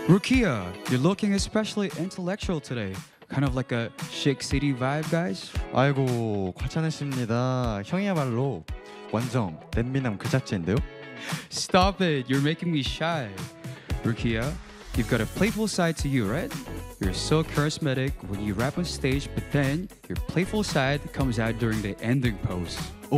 Rukia, you're looking especially intellectual today. Kind of like a Shake City vibe, guys. 아이고 과찬했습니다. 형이야말로 완전 냄미남 그 자체인데요. Stop it, you're making me shy. Rukia, you've got a playful side to you, right? You're so charismatic when you rap on stage, but then your playful side comes out during the ending pose.